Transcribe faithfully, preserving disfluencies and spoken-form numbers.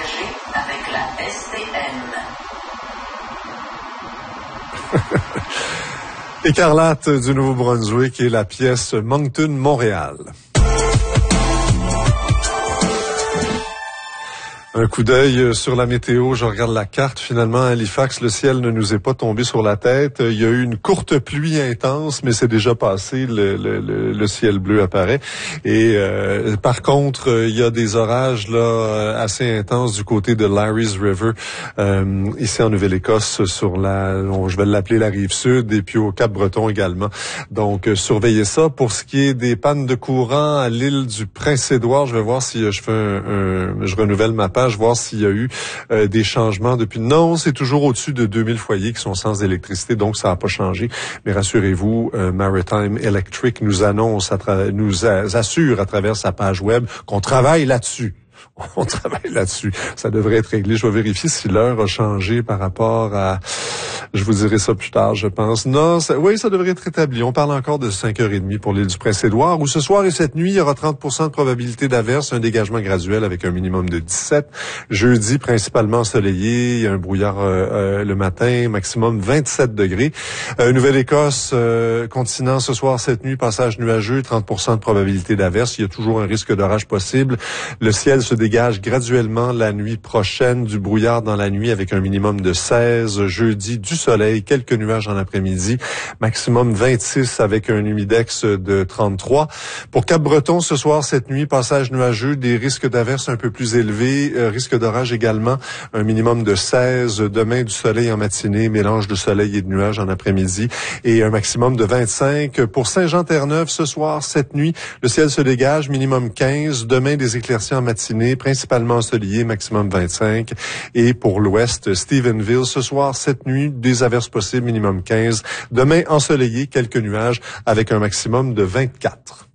voyager avec la S T N. Écarlate du Nouveau-Brunswick et la pièce Moncton-Montréal. Un coup d'œil sur la météo, je regarde la carte. Finalement, à Halifax, le ciel ne nous est pas tombé sur la tête. Il y a eu une courte pluie intense, mais c'est déjà passé. Le, le, le, le ciel bleu apparaît. Et euh, par contre, il y a des orages là assez intenses du côté de Larry's River, euh, ici en Nouvelle-Écosse, sur la, je vais l'appeler la rive sud, et puis au Cap-Breton également. Donc, euh, surveillez ça. Pour ce qui est des pannes de courant à l'île du Prince-Édouard, je vais voir si je fais un, un je renouvelle ma page, voir s'il y a eu euh, des changements depuis. Non, c'est toujours au-dessus de deux mille foyers qui sont sans électricité, donc ça n'a pas changé. Mais rassurez-vous, euh, Maritime Electric nous annonce, à tra- nous a- assure à travers sa page web qu'on travaille là-dessus. On travaille là-dessus. Ça devrait être réglé. Je vais vérifier si l'heure a changé par rapport à... Je vous dirai ça plus tard, je pense. Non, ça... oui, ça devrait être établi. On parle encore de cinq heures trente pour l'île du Prince-Édouard, où ce soir et cette nuit, il y aura trente pour cent de probabilité d'averse, un dégagement graduel avec un minimum de dix-sept. Jeudi, principalement ensoleillé, il y a un brouillard euh, euh, le matin, maximum vingt-sept degrés. Euh, Nouvelle-Écosse, euh, continent ce soir, cette nuit, passage nuageux, trente pour cent de probabilité d'averse. Il y a toujours un risque d'orage possible. Le ciel se dégage graduellement la nuit prochaine, du brouillard dans la nuit avec un minimum de seize. Jeudi, du soleil, quelques nuages en après-midi, maximum vingt-six avec un humidex de trente-trois. Pour Cap-Breton, ce soir, cette nuit, passage nuageux, des risques d'averses un peu plus élevés, euh, risque d'orage également, un minimum de seize. Demain, du soleil en matinée, mélange de soleil et de nuages en après-midi et un maximum de vingt-cinq. Pour Saint-Jean-Terre-Neuve, ce soir, cette nuit, le ciel se dégage, minimum quinze. Demain, des éclaircies en matinée, principalement ensoleillé, maximum vingt-cinq. Et pour l'ouest, Stephenville, ce soir, cette nuit, des averses possibles, minimum quinze. Demain, ensoleillé, quelques nuages, avec un maximum de vingt-quatre.